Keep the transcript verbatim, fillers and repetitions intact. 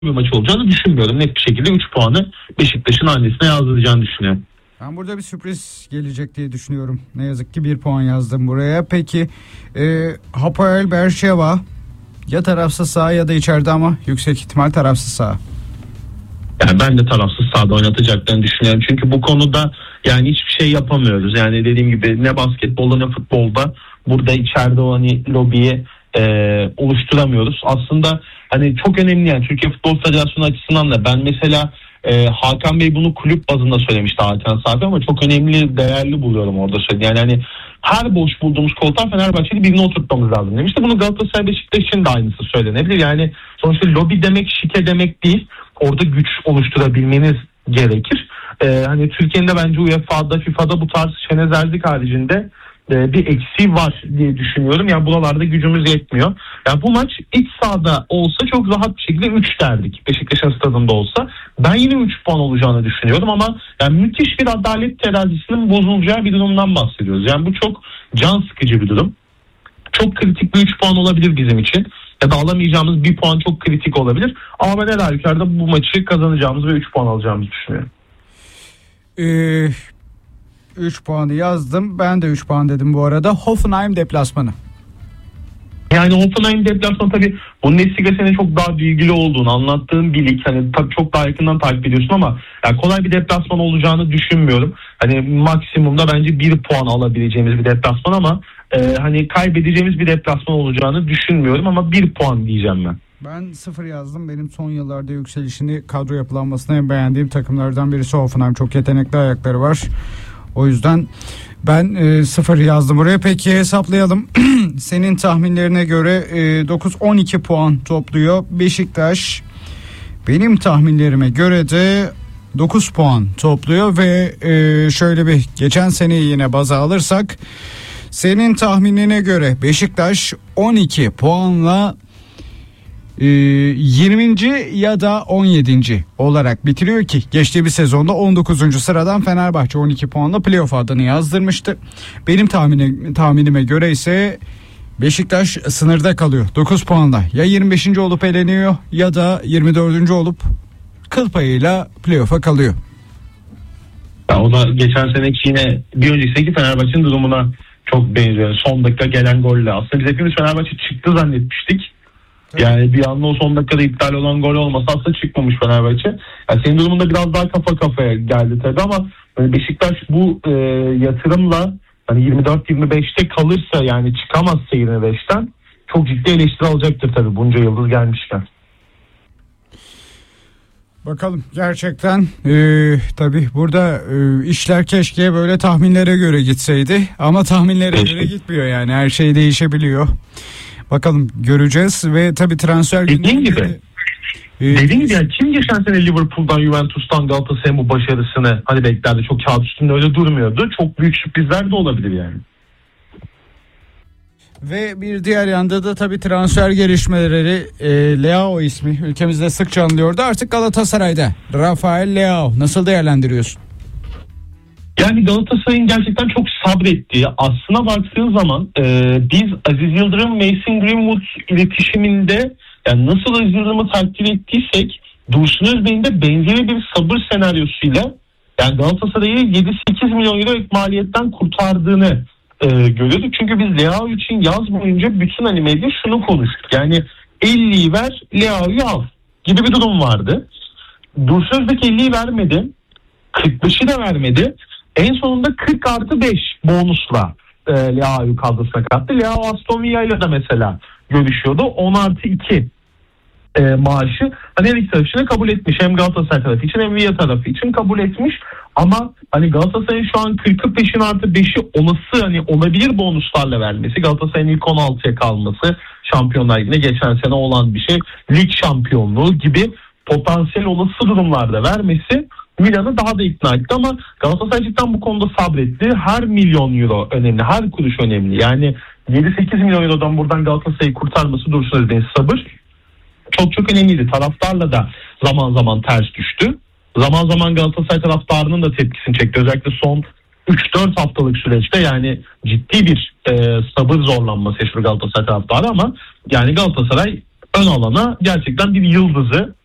bir maç olacağını düşünmüyorum. Net bir şekilde üç puanı Beşiktaş'ın hanesine yazdıracağını düşünüyorum. Ben burada bir sürpriz gelecek diye düşünüyorum. Ne yazık ki bir puan yazdım buraya. Peki e, Hapoel Berşeva ya tarafsız sağ ya da içeride ama yüksek ihtimal tarafsız sağ. Yani ben de tarafsız sahada oynatacaklarını düşünüyorum. Çünkü bu konuda yani hiçbir şey yapamıyoruz. Yani dediğim gibi ne basketbolda ne futbolda burada içeride o hani lobiyi e, oluşturamıyoruz. Aslında hani çok önemli yani Türkiye Futbol Federasyonu açısından da ben mesela e, Hakan Bey bunu kulüp bazında söylemişti Hakan Safi ama çok önemli, değerli buluyorum orada söyledi. Yani hani her boş bulduğumuz koltuğa Fenerbahçe'de birini oturtmamız lazım demişti. Bunu Galatasaray Beşiktaş için de aynısı söylenebilir. Yani sonuçta lobi demek şike demek değil. Orada güç oluşturabilmeniz gerekir. Ee, hani Türkiye'nin de bence U E F A'da, FIFA'da bu tarz çenezerlik haricinde e, bir eksiği var diye düşünüyorum. Yani buralarda gücümüz yetmiyor. Yani bu maç iç sahada olsa çok rahat bir şekilde üç derdik. Beşiktaş'ın stadında olsa. Ben yine üç puan olacağını düşünüyorum ama yani müthiş bir adalet terazisinin bozulacağı bir durumdan bahsediyoruz. Yani bu çok can sıkıcı bir durum. Çok kritik bir üç puan olabilir bizim için. Ya da alamayacağımız bir puan çok kritik olabilir. Ama ben her halükarda bu maçı kazanacağımız ve üç puan alacağımızı düşünüyorum. üç ee, puanı yazdım. Ben de üç puan dedim bu arada. Hoffenheim deplasmanı. Yani Hoffenheim deplasmanı tabii Bundesliga senin çok daha bilgili olduğunu anlattığın bir lig. Hani tabii çok daha yakından takip ediyorsun ama yani kolay bir deplasman olacağını düşünmüyorum. Hani maksimumda bence bir puan alabileceğimiz bir deplasman ama e, hani kaybedeceğimiz bir deplasman olacağını düşünmüyorum ama bir puan diyeceğim ben. Ben sıfır yazdım. Benim son yıllarda yükselişini, kadro yapılanmasını en beğendiğim takımlardan birisi Hoffenheim. Çok yetenekli ayakları var. O yüzden ben e, sıfır yazdım buraya. Peki hesaplayalım. Senin tahminlerine göre e, dokuz on iki puan topluyor Beşiktaş. Benim tahminlerime göre de dokuz puan topluyor ve e, şöyle bir geçen seneyi yine baza alırsak senin tahminine göre Beşiktaş on iki puanla yirminci ya da on yedinci olarak bitiriyor ki geçtiğimiz sezonda on dokuzuncu sıradan Fenerbahçe on iki puanla playoff adını yazdırmıştı. Benim tahminim, tahminime göre ise Beşiktaş sınırda kalıyor dokuz puanla. Ya yirmi beşinci olup eleniyor ya da yirmi dördüncü olup kıl payıyla playoff'a kalıyor. Ya o da geçen seneki yine bir önceki Fenerbahçe'nin durumuna çok benziyor. Son dakika gelen golle. Aslında biz hepimiz Fenerbahçe çıktı zannetmiştik. Yani bir anda o son dakikada iptal olan gol olmasa aslında çıkmamış Fenerbahçe. Yani senin durumunda biraz daha kafa kafaya geldi tabii ama Beşiktaş bu e, yatırımla hani yirmi dört yirmi beşte kalırsa yani çıkamazsa yirmi beşten çok ciddi eleştiri alacaktır tabii bunca yıldız gelmişken. Bakalım gerçekten e, tabii burada e, işler keşke böyle tahminlere göre gitseydi ama tahminlere Keşke. göre gitmiyor yani her şey değişebiliyor. Bakalım göreceğiz ve tabii transfer dediğin gibi de, e, dediğin gibi yani kim geçen sene Liverpool'dan, Juventus'tan Galatasaray'ın bu başarısını hani beklerdi, çok kağıt üstünde öyle durmuyordu. Çok büyük sürprizler de olabilir yani. Ve bir diğer yanda da tabii transfer gelişmeleri e, Leao ismi ülkemizde sıkça anılıyordu. Artık Galatasaray'da Rafael Leao nasıl değerlendiriyorsun? Yani Galatasaray'ın gerçekten çok sabrettiği, aslına baktığın zaman e, biz Aziz Yıldırım, Mason Greenwood iletişiminde yani nasıl Aziz Yıldırım'ı takdir ettiysek Dursun Özbey'in de benzeri bir sabır senaryosuyla yani Galatasaray'ı yedi sekiz milyon euro maliyetten kurtardığını e, görüyorduk. Çünkü biz Leao için yaz boyunca bütün hani medya şunu konuştuk. Yani elliyi ver, Leao'yu al gibi bir durum vardı. Dursun Özbek elliyi vermedi. kırk beşi de vermedi. En sonunda kırk artı beş bonusla e, Leao'yu kadrosuna kattı. Leao Aston Villa ile de mesela görüşüyordu. on artı iki e, maaşı hani her iki taraf için kabul etmiş. Hem Galatasaray tarafı için hem Villa tarafı için kabul etmiş. Ama hani Galatasaray'ın şu an kırkı peşin artı beşi olası hani olabilir bonuslarla vermesi. Galatasaray'ın ilk on altıya kalması. Şampiyonlar Ligi'nde geçen sene olan bir şey. Lig şampiyonluğu gibi potansiyel olası durumlarda vermesi Milan'ı daha da ikna etti ama Galatasaray cidden bu konuda sabretti. Her milyon euro önemli, her kuruş önemli. Yani yedi sekiz milyon eurodan buradan Galatasaray'ı kurtarması Dursun Özbey'in sabır çok çok önemliydi. Taraftarla da zaman zaman ters düştü. Zaman zaman Galatasaray taraftarının da tepkisini çekti. Özellikle son üç dört haftalık süreçte yani ciddi bir e, sabır zorlanması yaşıyor Galatasaray taraftarı ama yani Galatasaray ön alana gerçekten bir yıldızı